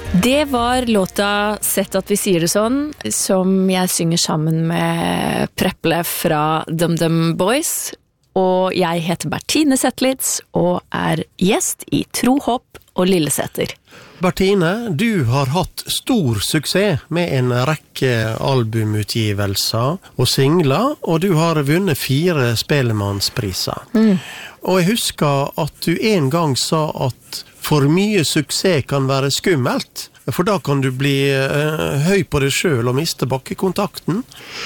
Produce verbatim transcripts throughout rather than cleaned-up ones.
Det var låta Sett at vi sier det sånn, som jeg synger sammen med Preple fra Dum Dum Boys, og jeg heter Bertine Zetlitz og er gjest i Tro, Hopp og Lilleseter. Bertine, du har hatt stor suksess med en rekke albumutgivelser og singler, og du har vunnet fire spellemannspriser. Mm. Og jeg husker at du en gang sa at for mye suksess kan være skummelt, for da kan du bli uh, høy på deg selv og miste bakkekontakten.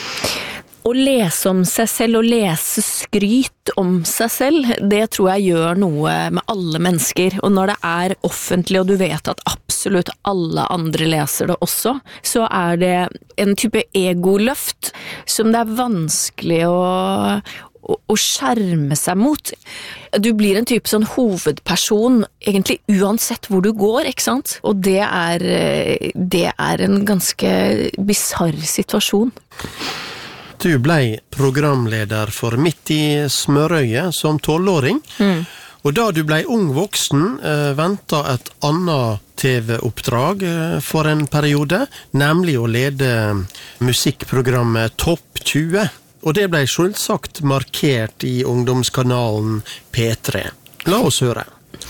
Å lese om seg selv og lese skryt om seg selv, det tror jeg gjør noe med alle mennesker. Og når det er offentlig, og du vet at absolutt alle andre leser det også, så er det en type egoløft som det er vanskelig å å skjerme seg mot. Du blir en type sånn hovedperson egentlig uansett hvor du går, ikke sant? Og det er, det er en ganske bizarr situasjon. Du ble programleder for Midt i smørøyet som tolvåring, mm. og da du ble ung voksen, ventet et annet T V-oppdrag for en periode, nemlig å lede musikkprogrammet Topp tjue. Og det ble selvsagt markert i ungdomskanalen P tre. La oss høre.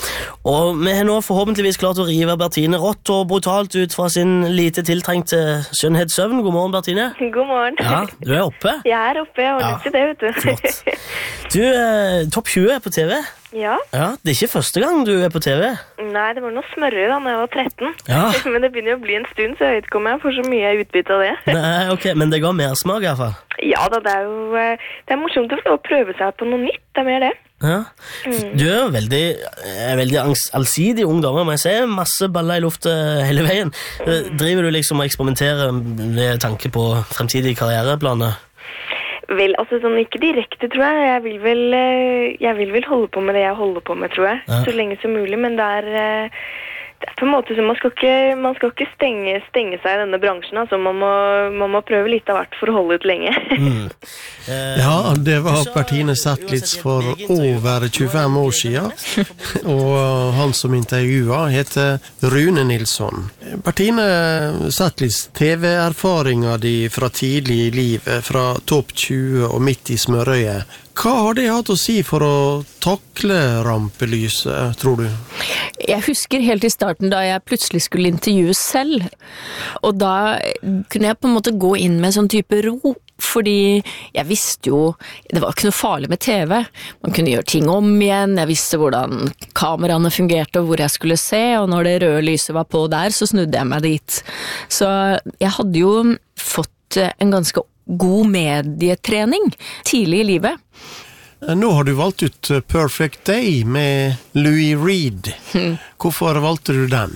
Og vi har nå forhåpentligvis klart å rive Bertine rått og brutalt ut fra sin lite tiltrengte skjønnhetssøvn. God morgen, Bertine. God morgen. Ja, du er oppe. Jeg er oppe, jeg har lyst til det, vet du. Flott. Du, eh, Topp tjue er på T V. Ja. Ja. Det er ikke første gang du er på T V. Nei, det var noe smørre da når jeg var tretten. Ja. Men det begynner å bli en stund, så jeg vet ikke om jeg får så mye utbytte av det. Nei, ok, men det ga mer smak i hvert fall. Ja da, det er jo det er morsomt å få prøve seg på noe nytt, det er mer det. Ja. Mm. Du er jo veldig, veldig allsidig ung dame, må jeg si. Masse baller i lufta hele veien. Mm. Driver du liksom og eksperimenterer med tanke på fremtidige karriereplaner? Vel, altså sånn ikke direkte, tror jeg. Jeg vil vel, jeg vil vel holde på med det jeg holder på med, tror jeg. Ja. Så lenge som mulig, men det er, det er på en måte som man skal ikke, man skal ikke stenge, stenge seg i denne bransjen, altså man må, man må prøve litt av hvert for å holde ut lenge. Mm. Ja, det var Bertine Zetlitz for over tjuefem år siden, og han som intervjuet heter Rune Nilsson. Bertine Zetlitz, T V-erfaringer de fra tidlig i livet, fra Topp tjue og Midt i smørøyet, hva har det hatt å si for å takle rampelyset, tror du? Jeg husker helt i starten da jeg plutselig skulle intervjue selv, og da kunne jeg på en måte gå inn med sånn type ro, fordi jeg visste jo, det var ikke noe farlig med T V, man kunne gjøre ting om igjen, jeg visste hvordan kameraene fungerte og hvor jeg skulle se, og når det røde lyset var på der, så snudde jeg meg dit. Så jeg hadde jo fått en ganske god medietrening tidlig i livet. Nå har du valgt ut Perfect Day med Louis Reed. Hvorfor valgte du den?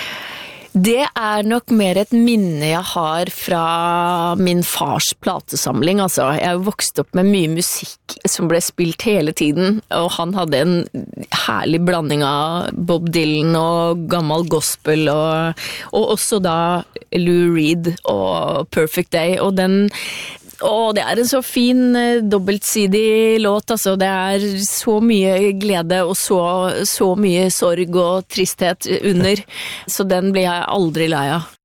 Det er nok mer et minne jeg har fra min fars platesamling, altså. Jeg vokste opp med mye musikk som ble spilt hele tiden, og han hadde en herlig blanding av Bob Dylan og gammel gospel, og, og også da Lou Reed og Perfect Day, og den Åh, det er en så fin dobbeltsidig låt, altså. Det er så mye glede og så, så mye sorg og tristhet under, så den blir jeg aldri lei av.